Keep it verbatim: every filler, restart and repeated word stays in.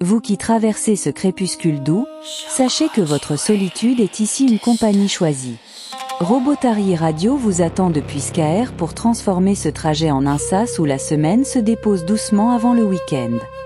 Vous qui traversez ce crépuscule doux, sachez que votre solitude est ici une compagnie choisie. Robotari Radio vous attend depuis Skaer pour transformer ce trajet en un sas où la semaine se dépose doucement avant le week-end.